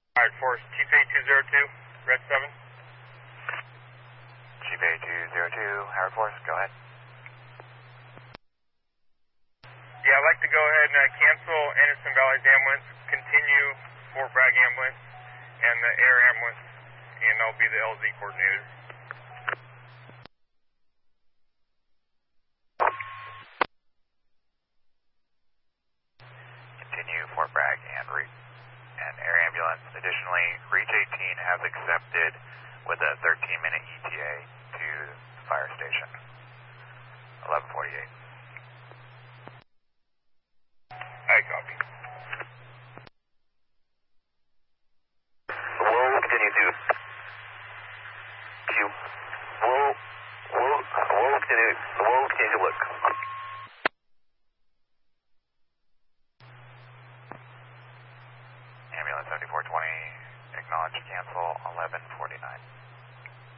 Alright, Force, Chief A202, Red 7. Chief A202, Howard Force, go ahead. Yeah, I'd like to go ahead and cancel Anderson Valley's ambulance, continue Fort Bragg ambulance, and the air ambulance, and I'll be the LZ coordinator. Continue Fort Bragg and air ambulance. Additionally, Reach 18 has accepted with a 13-minute ETA to the fire station. 11:48. I copy. We'll continue to Q. We'll continue to look. Ambulance 7420, acknowledge cancel.